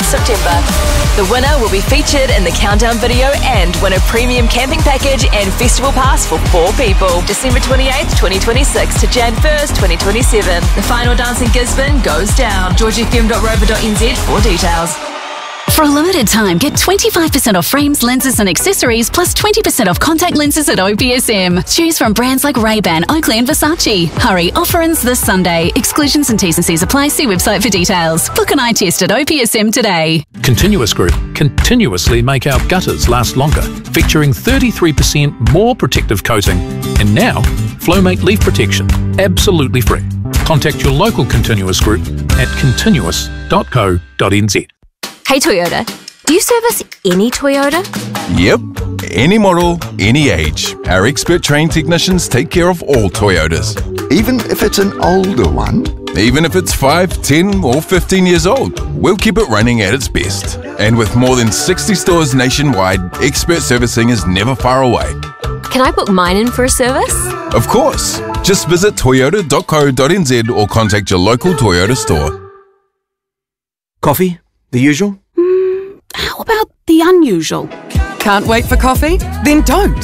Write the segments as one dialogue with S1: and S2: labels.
S1: September. The winner will be featured in the countdown video and win a premium camping package and festival pass for 4 people. December 28th, 2026 to Jan 1st, 2027. The final dance in Gisborne goes down. georgefm.rover.nz for details.
S2: For a limited time, get 25% off frames, lenses and accessories, plus 20% off contact lenses at OPSM. Choose from brands like Ray-Ban, Oakley and Versace. Hurry, offer ends this Sunday. Exclusions and T's and C's apply. See website for details. Book an eye test at OPSM today.
S3: Continuous Group continuously make our gutters last longer, featuring 33% more protective coating. And now, Flowmate Leaf Protection, absolutely free. Contact your local Continuous Group at continuous.co.nz.
S4: Hey Toyota, do you service any Toyota?
S5: Yep, any model, any age. Our expert trained technicians take care of all Toyotas.
S6: Even if it's an older one?
S5: Even if it's 5, 10 or 15 years old, we'll keep it running at its best. And with more than 60 stores nationwide, expert servicing is never far away.
S4: Can I book mine in for a service?
S5: Of course. Just visit toyota.co.nz or contact your local Toyota store.
S7: Coffee? The usual?
S8: How about the unusual? Can't wait for coffee? Then don't.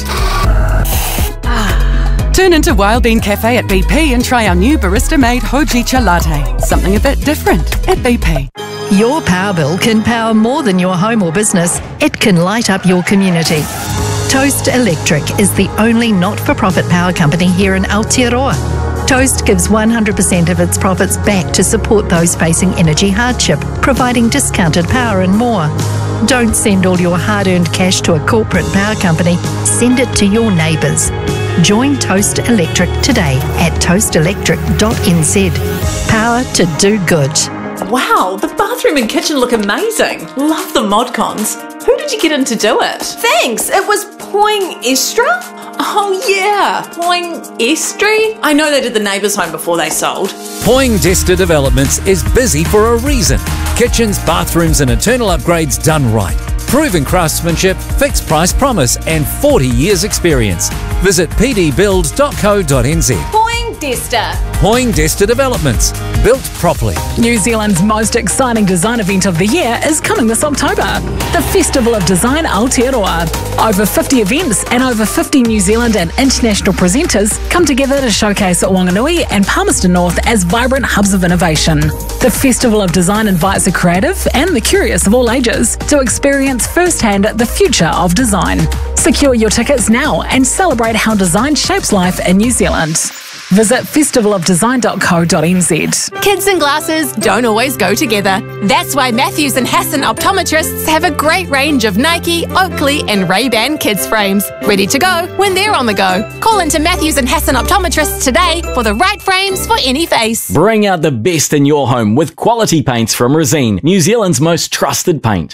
S8: Turn into Wild Bean Cafe at BP and try our new barista-made Hojicha latte. Something a bit different at BP.
S9: Your power bill can power more than your home or business. It can light up your community. Toast Electric is the only not-for-profit power company here in Aotearoa. Toast gives 100% of its profits back to support those facing energy hardship, providing discounted power and more. Don't send all your hard-earned cash to a corporate power company. Send it to your neighbours. Join Toast Electric today at toastelectric.nz. Power to do good.
S10: Wow, the bathroom and kitchen look amazing. Love the mod cons. Who did you get in to do it?
S11: Thanks, it was Poing-Estra?
S10: Oh yeah, Poing-Estri? I know they did the neighbours' home before they sold.
S12: Poindexter Developments is busy for a reason. Kitchens, bathrooms and internal upgrades done right. Proven craftsmanship, fixed price promise and 40 years experience. Visit pdbuild.co.nz.
S11: Poindexter.
S12: Poindexter Developments. Built properly.
S13: New Zealand's most exciting design event of the year is coming this October. The Festival of Design Aotearoa. Over 50 events and over 50 New Zealand and international presenters come together to showcase Wanganui and Palmerston North as vibrant hubs of innovation. The Festival of Design invites the creative and the curious of all ages to experience firsthand the future of design. Secure your tickets now and celebrate how design shapes life in New Zealand. Visit festivalofdesign.co.nz.
S14: Kids and glasses don't always go together. That's why Matthews and Hassan Optometrists have a great range of Nike, Oakley and Ray-Ban kids frames. Ready to go when they're on the go. Call into Matthews and Hassan Optometrists today for the right frames for any face.
S15: Bring out the best in your home with quality paints from Resene, New Zealand's most trusted paint.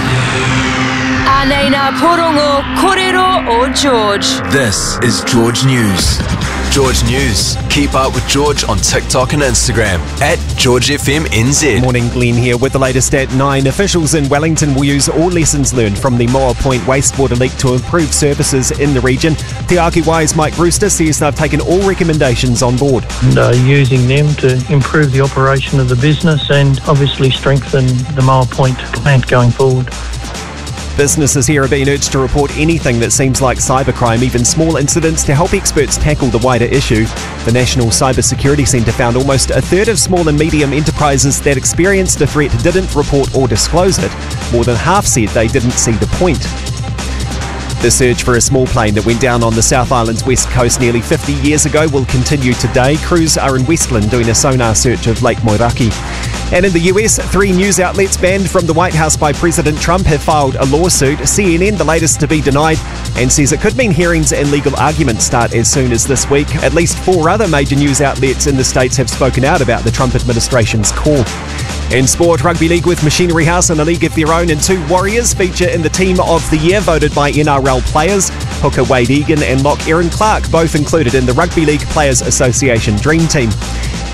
S1: Anena Porongo, Korero or George.
S16: This is George News. George News. Keep up with George on TikTok and Instagram at GeorgeFMNZ.
S17: Morning, Glenn here with the latest at 9. Officials in Wellington will use all lessons learned from the Moa Point wastewater leak to improve services in the region. Te Aki-Wai's Mike Brewster says they've taken all recommendations on board.
S18: And using them to improve the operation of the business and obviously strengthen the Moa Point plant going forward.
S17: Businesses here are being urged to report anything that seems like cybercrime, even small incidents, to help experts tackle the wider issue. The National Cyber Security Centre found almost a third of small and medium enterprises that experienced a threat didn't report or disclose it. More than half said they didn't see the point. The search for a small plane that went down on the South Island's west coast nearly 50 years ago will continue today. Crews are in Westland doing a sonar search of Lake Moeraki. And in the US, 3 news outlets banned from the White House by President Trump have filed a lawsuit. CNN, the latest to be denied, and says it could mean hearings and legal arguments start as soon as this week. At least 4 other major news outlets in the States have spoken out about the Trump administration's call. In sport, Rugby League with Machinery House in a league of their own, and 2 Warriors feature in the Team of the Year voted by NRL players. Hooker Wade Egan and lock Aaron Clark both included in the Rugby League Players Association Dream Team.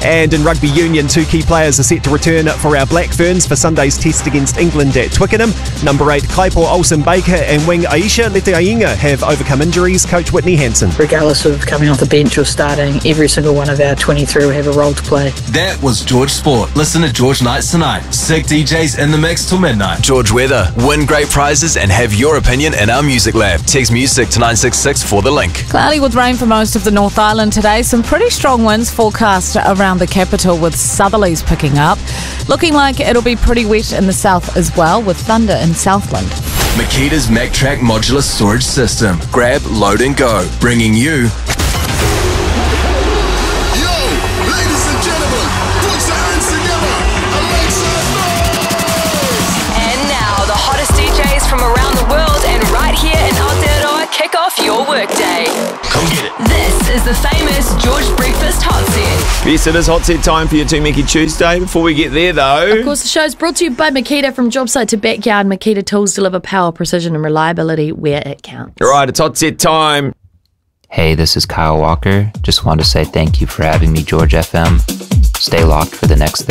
S17: And in rugby union, 2 key players are set to return for our Black Ferns for Sunday's test against England at Twickenham. Number 8, Claypool Olsen-Baker and wing Aisha Letiainga have overcome injuries. Coach Whitney Hansen.
S19: Regardless of coming off the bench or starting, every single one of our 23 will have a role to play.
S16: That was George Sport. Listen to George Nights tonight. Sick DJs in the mix till midnight. George Weather. Win great prizes and have your opinion in our music lab. Text music to 966 for the link.
S20: Cloudy with rain for most of the North Island today. Some pretty strong winds forecast around the capital with southerlies picking up. Looking like it'll be pretty wet in the south as well with thunder in Southland.
S16: Makita's MacTrack modular storage system. Grab, load and go. Bringing you...
S1: From around the world and right here in Aotearoa, kick off your workday.
S16: Come get it.
S1: This is the famous George Breakfast Hot Set.
S21: Yes, it is Hot Set time for your Two Mickey Tuesday. Before we get there, though...
S22: Of course, the show's brought to you by Makita. From job site to backyard, Makita tools deliver power, precision and reliability where it counts.
S21: All right, it's Hot Set time.
S23: Hey, this is Kyle Walker. Just wanted to say thank you for having me, George FM. Stay locked for the next